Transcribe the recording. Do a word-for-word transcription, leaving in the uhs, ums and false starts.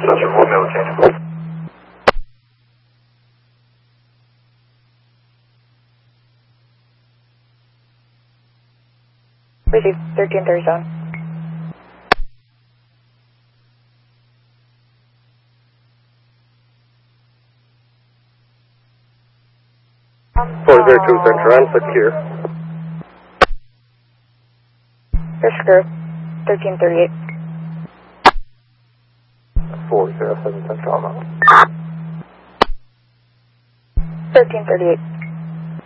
Center Romeo change. Receive thirteen thirty-seven. four zero two Center on secure. Your screw, thirteen thirty-eight. four zero seven Center on. thirteen thirty-eight.